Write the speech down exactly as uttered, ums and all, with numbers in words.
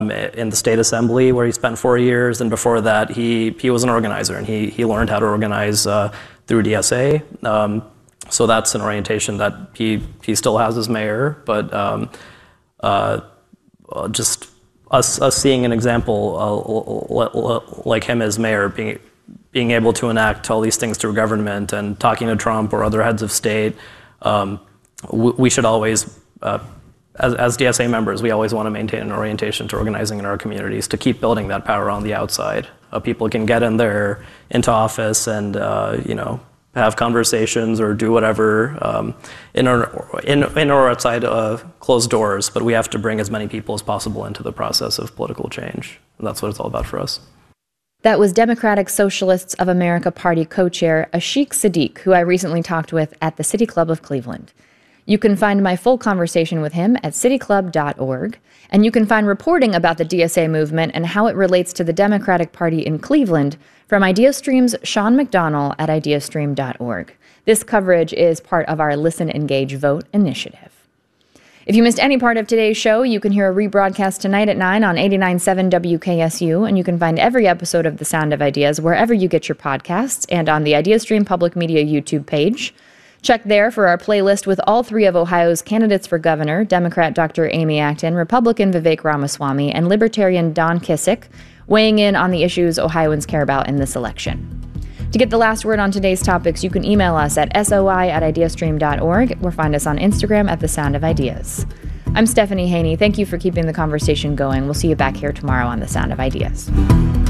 in the state assembly where he spent four years, and before that he he was an organizer, and he he learned how to organize uh, through D S A. Um, so that's an orientation that he he still has as mayor, but um, uh, just us us seeing an example uh, like him as mayor, being being able to enact all these things through government and talking to Trump or other heads of state, um, we, we should always. Uh, As, as D S A members, we always want to maintain an orientation to organizing in our communities to keep building that power on the outside. Uh, people can get in there into office and uh, you know have conversations or do whatever um, in or in, in or outside uh, closed doors. But we have to bring as many people as possible into the process of political change. And that's what it's all about for us. That was Democratic Socialists of America Party co-chair Ashik Sadiq, who I recently talked with at the City Club of Cleveland. You can find my full conversation with him at city club dot org, and you can find reporting about the D S A movement and how it relates to the Democratic Party in Cleveland from IdeaStream's Sean McDonnell at ideastream dot org. This coverage is part of our Listen, Engage, Vote initiative. If you missed any part of today's show, you can hear a rebroadcast tonight at nine on eighty-nine point seven W K S U, and you can find every episode of The Sound of Ideas wherever you get your podcasts and on the IdeaStream Public Media YouTube page. Check there for our playlist with all three of Ohio's candidates for governor, Democrat Doctor Amy Acton, Republican Vivek Ramaswamy, and Libertarian Don Kissick, weighing in on the issues Ohioans care about in this election. To get the last word on today's topics, you can email us at soi at ideastream dot org or find us on Instagram at The Sound of Ideas. I'm Stephanie Haney. Thank you for keeping the conversation going. We'll see you back here tomorrow on The Sound of Ideas.